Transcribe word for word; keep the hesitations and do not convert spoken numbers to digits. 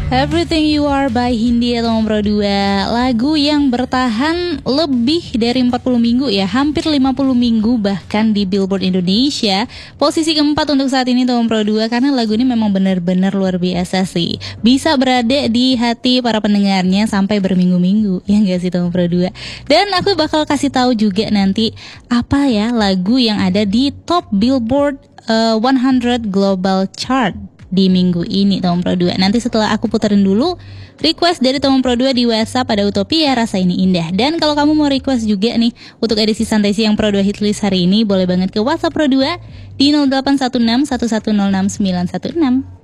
Everything You Are by Hindia Tomon Pro dua. Lagu yang bertahan lebih dari empat puluh minggu ya, hampir lima puluh minggu bahkan di Billboard Indonesia. Posisi keempat untuk saat ini Tomon Pro dua, karena lagu ini memang benar-benar luar biasa sih. Bisa berada di hati para pendengarnya sampai berminggu-minggu. Ya enggak sih Tomon Pro dua? Dan aku bakal kasih tahu juga nanti apa ya lagu yang ada di top Billboard uh, seratus Global Chart di minggu ini Tomon Pro dua. Nanti setelah aku puterin dulu request dari Tomon Pro dua di WhatsApp pada Utopia Rasa Ini Indah. Dan kalau kamu mau request juga nih untuk edisi santai siang Pro dua Hitlist hari ini, boleh banget ke WhatsApp Pro dua di nol delapan satu enam satu satu nol enam sembilan satu enam.